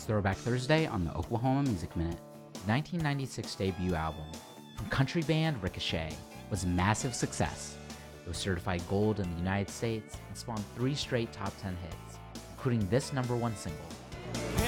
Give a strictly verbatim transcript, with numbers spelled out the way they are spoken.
Throwback Thursday on the Oklahoma Music Minute. The nineteen ninety-six debut album from country band Ricochet was a massive success. It was certified gold in the United States and spawned three straight top ten hits, including this number one single.